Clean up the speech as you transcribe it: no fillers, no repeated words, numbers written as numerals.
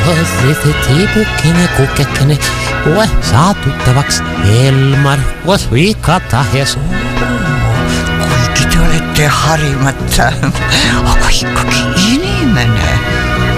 Tiipukkinen, kukkekinen, saa tuttavaksi Elmar, Vika tahes. Kuinka te olette harimatta, aika inimene.